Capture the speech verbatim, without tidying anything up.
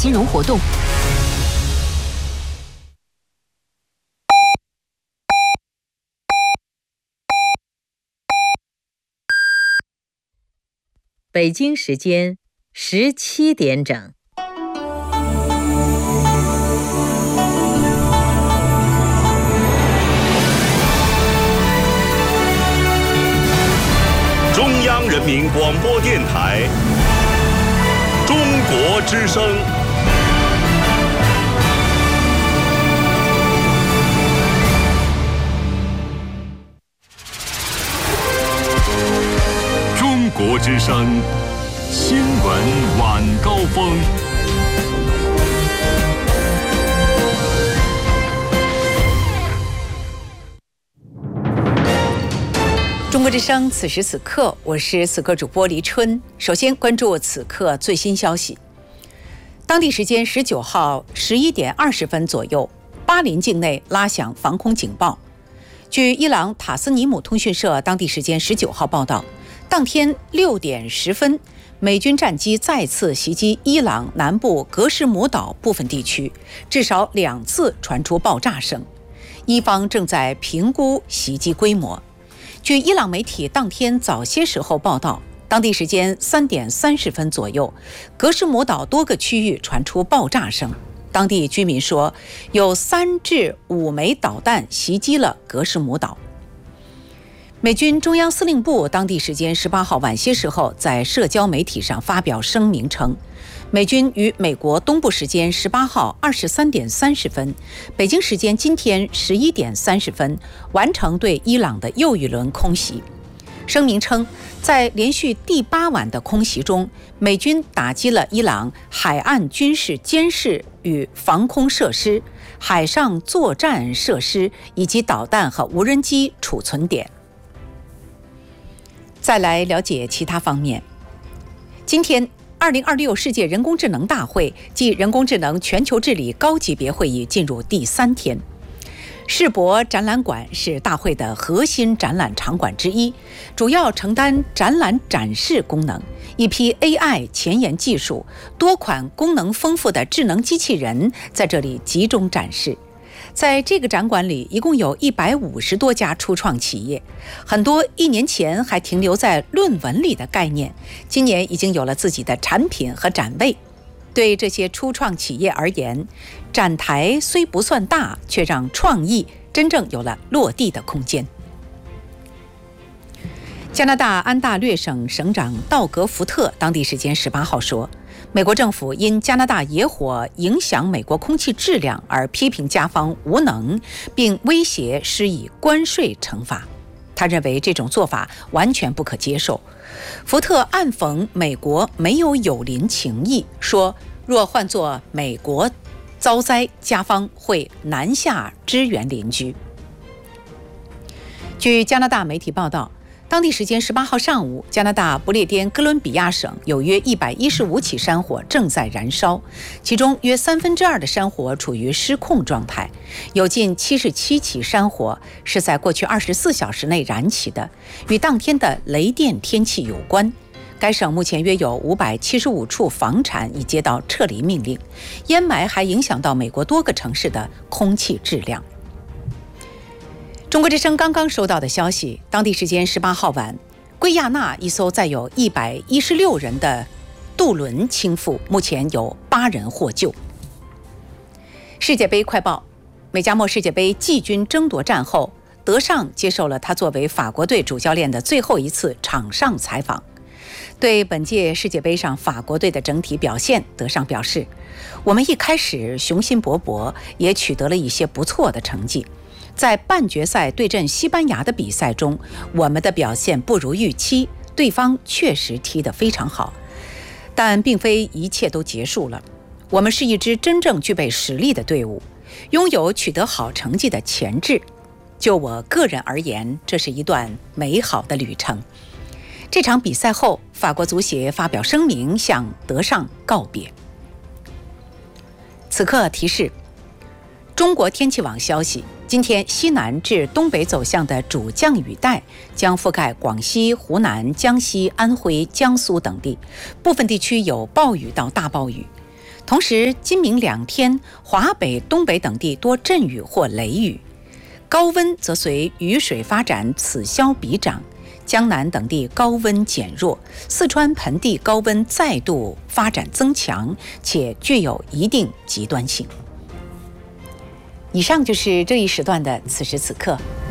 金融活动。 北京时间十七点整。 中央人民广播电台中国之声。中国之声新闻晚高峰。 中国之声，此时此刻，我是此刻主播黎春。首先关注此刻最新消息。当地时间十九号十一点二十分左右，巴林境内拉响防空警报。据伊朗塔斯尼姆通讯社当地时间十九号报道，当天六点十分，美军战机再次袭击伊朗南部格什姆岛部分地区，至少两次传出爆炸声。伊方正在评估袭击规模。据伊朗媒体当天早些时候报道，当地时间三点三十分左右，格什姆岛多个区域传出爆炸声。当地居民说，有三至五枚导弹袭击了格什姆岛。美军中央司令部当地时间十八号晚些时候在社交媒体上发表声明称，美军于美国东部时间十八号二十三点三十分，北京时间今天十一点三十分完成对伊朗的又一轮空袭。声明称，在连续第八晚的空袭中，美军打击了伊朗海岸军事监视与防空设施、海上作战设施以及导弹和无人机储存点。再来了解其他方面。今天二零二六世界人工智能大会暨人工智能全球治理高级别会议进入第三天。世博展览馆是大会的核心展览场馆之一，主要承担展览展示功能。一批 A I 前沿技术、多款功能丰富的智能机器人在这里集中展示。在这个展馆里，一共有一百五十多家初创企业，很多一年前还停留在论文里的概念，今年已经有了自己的产品和展位。对这些初创企业而言，展台虽不算大，却让创意真正有了落地的空间。加拿大安大略省省长道格·福特当地时间十八号说，美国政府因加拿大野火影响美国空气质量而批评加方无能，并威胁施以关税惩罚。他认为这种做法完全不可接受。福特暗讽美国没有友邻情谊，说若换作美国遭灾，加方会南下支援邻居。据加拿大媒体报道，当地时间十八号上午，加拿大不列颠哥伦比亚省有约一百一十五起山火正在燃烧，其中约三分之二的山火处于失控状态，有近七十七起山火是在过去二十四小时内燃起的，与当天的雷电天气有关。该省目前约有五百七十五处房产已接到撤离命令，烟霾还影响到美国多个城市的空气质量。中国之声刚刚收到的消息，当地时间十八号晚，圭亚那一艘载有一百一十六人的渡轮倾覆，目前有八人获救。世界杯快报：美加墨世界杯季军争夺战后，德尚接受了他作为法国队主教练的最后一次场上采访。对本届世界杯上法国队的整体表现，德尚表示，我们一开始雄心勃勃，也取得了一些不错的成绩。在半决赛对阵西班牙的比赛中，我们的表现不如预期，对方确实踢得非常好，但并非一切都结束了。我们是一支真正具备实力的队伍，拥有取得好成绩的潜质。就我个人而言，这是一段美好的旅程。这场比赛后，法国足协发表声明向德尚告别。此刻提示：中国天气网消息，今天西南至东北走向的主降雨带将覆盖广西、湖南、江西、安徽、江苏等地，部分地区有暴雨到大暴雨。 同时，今明两天，华北、东北等地多阵雨或雷雨，高温则随雨水发展此消彼长。江南等地高温减弱，四川盆地高温再度发展增强，且具有一定极端性。以上就是这一时段的此时此刻。